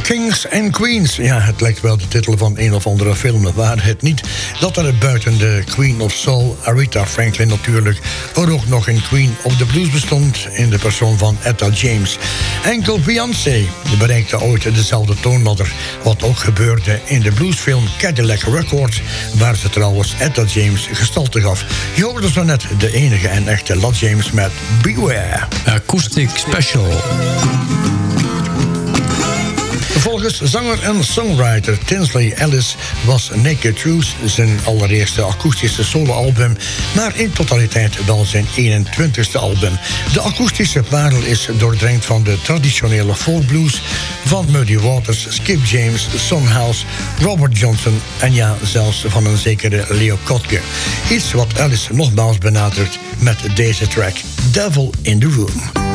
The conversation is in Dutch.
Kings and Queens. Ja, het lijkt wel de titel van een of andere film. Waar het niet dat er buiten de Queen of Soul, Aretha Franklin natuurlijk, er ook nog een Queen of the Blues bestond in de persoon van Etta James. Enkel Beyoncé bereikte ooit dezelfde toonladder, wat ook gebeurde in de bluesfilm Cadillac Records, waar ze trouwens Etta James gestalte gaf. Je hoorde zo net de enige en echte Lat James met Beware. Acoustic Special. Volgens zanger en songwriter Tinsley Ellis was Naked Truth zijn allereerste akoestische soloalbum, maar in totaliteit wel zijn 21ste album. De akoestische parel is doordrenkt van de traditionele folkblues van Muddy Waters, Skip James, Son House, Robert Johnson en ja, zelfs van een zekere Leo Kottke. Iets wat Ellis nogmaals benadrukt met deze track, Devil in the Room.